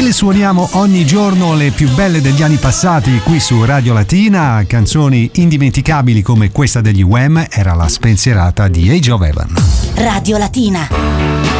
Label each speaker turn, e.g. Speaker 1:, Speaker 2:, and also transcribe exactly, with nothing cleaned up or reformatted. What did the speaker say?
Speaker 1: le suoniamo ogni giorno le più belle degli anni passati qui su Radio Latina, canzoni indimenticabili come questa degli Wham, era la spensierata di Age of Heaven.
Speaker 2: Radio Latina.